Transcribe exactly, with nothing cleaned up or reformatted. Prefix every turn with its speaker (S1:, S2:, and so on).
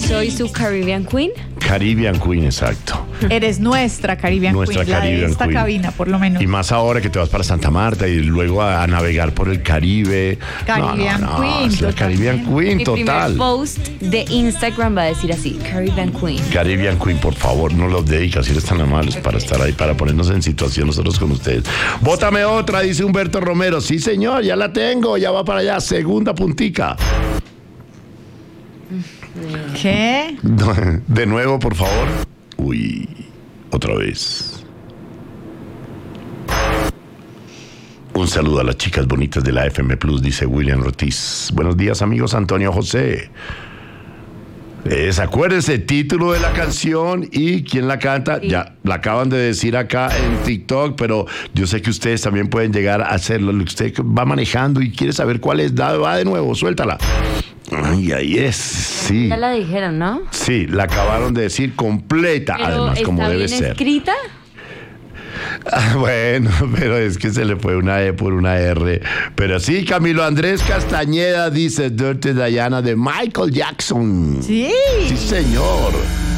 S1: Soy su Caribbean Queen.
S2: Caribbean Queen, exacto.
S3: Eres nuestra Caribbean
S2: Nuestra
S3: Queen, la
S2: Caribbean
S3: de esta
S2: Queen.
S3: cabina, por lo menos.
S2: Y más ahora que te vas para Santa Marta y luego a, a navegar por el Caribe.
S3: Caribbean
S2: no, no, no,
S3: Queen,
S2: es la Caribbean Queen,
S1: Mi primer
S2: total.
S1: post de Instagram va a decir así, Caribbean Queen.
S2: Caribbean Queen, por favor, no los dedicas, si eres tan amables para estar ahí, para ponernos en situación nosotros con ustedes. Bótame otra, dice Humberto Romero. Sí, señor, ya la tengo, ya va para allá, segunda puntica.
S3: ¿Qué?
S2: De nuevo, por favor. Uy, otra vez. Un saludo a las chicas bonitas de la F M Plus, dice William Ortiz. Buenos días, amigos. Antonio José. Es, acuérdense, título de la canción y quién la canta.
S1: Sí.
S2: Ya la acaban de decir acá en TikTok, pero yo sé que ustedes también pueden llegar a hacerlo. Usted va manejando y quiere saber cuál es, da, va de nuevo, suéltala. Ay, ahí es, sí.
S1: Ya la dijeron, ¿no?
S2: Sí, la acabaron de decir completa,
S1: Pero
S2: además, como
S1: ¿está
S2: debe
S1: bien
S2: ser.
S1: escrita?
S2: Ah, bueno, pero es que se le fue una E por una R. Pero sí, Camilo Andrés Castañeda dice Dirty Diana de Michael Jackson.
S3: Sí.
S2: Sí, señor.